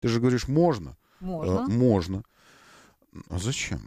Ты же говоришь, можно. Можно. Можно. А зачем?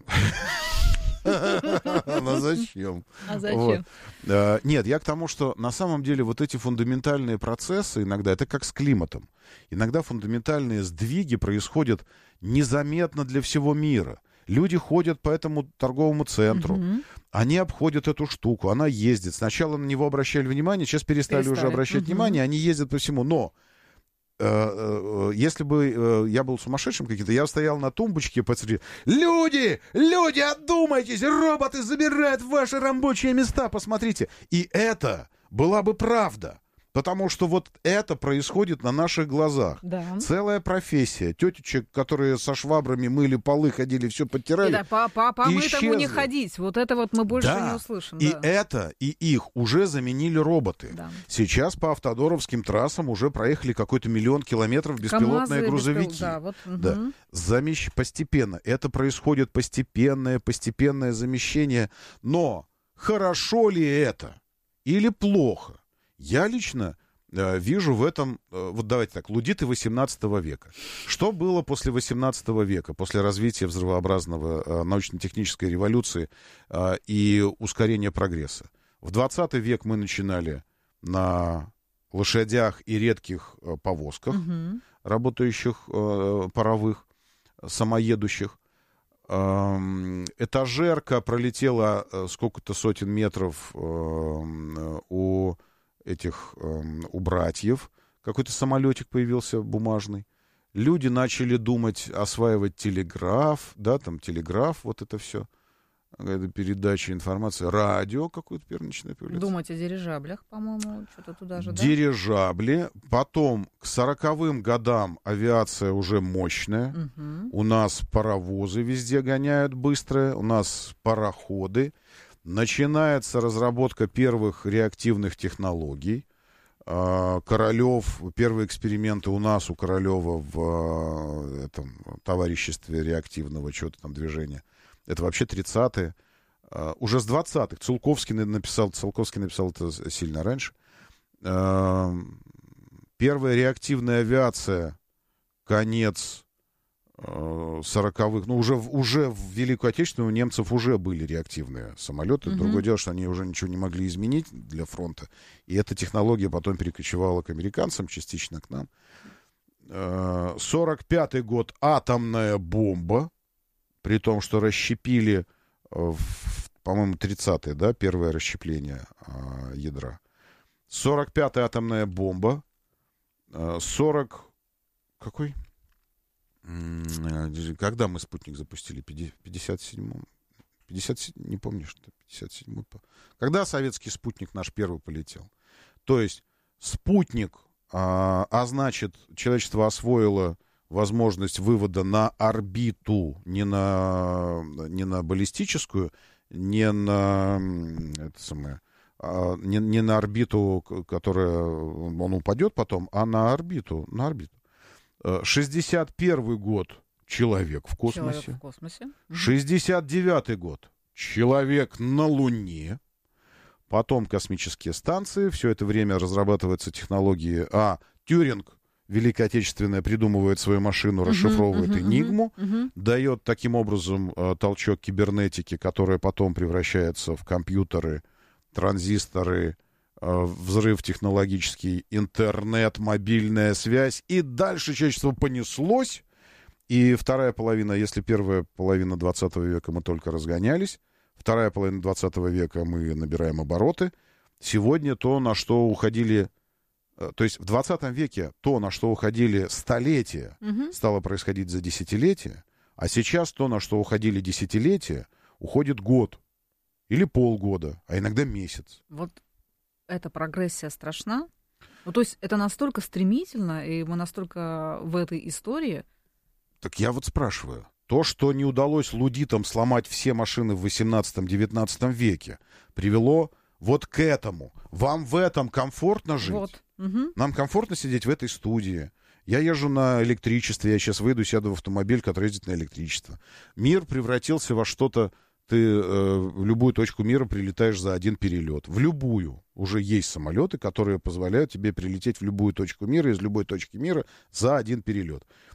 Ну зачем? А зачем? Нет, я к тому, что на самом деле вот эти фундаментальные процессы иногда, это как с климатом. Иногда фундаментальные сдвиги происходят незаметно для всего мира. Люди ходят по этому торговому центру, они обходят эту штуку, она ездит. Сначала на него обращали внимание, сейчас перестали уже обращать внимание, они ездят по всему. Но если бы я был сумасшедшим каким-то, я стоял на тумбочке посреди. Люди, одумайтесь, роботы забирают ваши рабочие места, посмотрите. И это была бы правда. Потому что вот это происходит на наших глазах. Да. Целая профессия. Тетечек, которые со швабрами мыли полы, ходили, все подтирали. Да, по мытому не ходить. Вот это вот мы больше не услышим. И это, и их уже заменили роботы. Да. Сейчас по автодоровским трассам уже проехали какой-то 1 000 000 километров беспилотные грузовики. Да. Постепенно. Это происходит постепенное замещение. Но хорошо ли это или плохо? Я лично вижу в этом, вот давайте так, лудиты 18 века. Что было после 18 века, после развития взрывообразного научно-технической революции и ускорения прогресса? В 20 век мы начинали на лошадях и редких повозках, работающих паровых, самоедущих. Этажерка пролетела сколько-то сотен метров у братьев. Какой-то самолетик появился бумажный. Люди начали думать, осваивать телеграф, да, там телеграф, вот это все. Передача информации. Радио какое-то теперь начинает появляться. Думать о дирижаблях, по-моему, что-то туда же, да? Дирижабли. Потом к 40-м годам авиация уже мощная. У нас паровозы везде гоняют быстрые. У нас пароходы. Начинается разработка первых реактивных технологий. Королев, первые эксперименты у нас, у Королева в этом товариществе реактивного чего-то там движения. Это вообще 30-е. Уже с 20-х. Циолковский написал это сильно раньше. Первая реактивная авиация, конец 40-х, ну, уже в Великую Отечественную у немцев уже были реактивные самолеты. Другое дело, что они уже ничего не могли изменить для фронта. И эта технология потом перекочевала к американцам, частично к нам. 45-й год — атомная бомба. При том, что расщепили, по-моему, 30-е, да, первое расщепление ядра. 45-я атомная бомба. 40... Когда мы спутник запустили? 57-м? 57, не помню, что 57-й. Когда советский спутник наш первый полетел? То есть спутник, значит, человечество освоило возможность вывода на орбиту, не на баллистическую, не на орбиту, которая он упадет потом, а на орбиту. 61-й год — человек в космосе. 69-й год — человек на Луне. Потом космические станции. Все это время разрабатываются технологии. Тьюринг, Великая Отечественная, придумывает свою машину, расшифровывает Энигму, дает таким образом толчок кибернетики, которая потом превращается в компьютеры, транзисторы, взрыв технологический, интернет, мобильная связь. И дальше человечество понеслось. И вторая половина, если первая половина 20 века мы только разгонялись, вторая половина 20 века мы набираем обороты. Сегодня то, на что уходили... То есть в 20 веке то, на что уходили столетия, стало происходить за десятилетия. А сейчас то, на что уходили десятилетия, уходит год. Или полгода, а иногда месяц. Вот эта прогрессия страшна? Ну, то есть это настолько стремительно, и мы настолько в этой истории... Так я вот спрашиваю. То, что не удалось лудитам сломать все машины в 18-19 веке, привело вот к этому. Вам в этом комфортно жить? Вот. Нам комфортно сидеть в этой студии. Я езжу на электричестве, я сейчас выйду, сяду в автомобиль, который ездит на электричество. Мир превратился во что-то... Ты в любую точку мира прилетаешь за один перелет. В любую. Уже есть самолеты, которые позволяют тебе прилететь в любую точку мира, из любой точки мира за один перелет.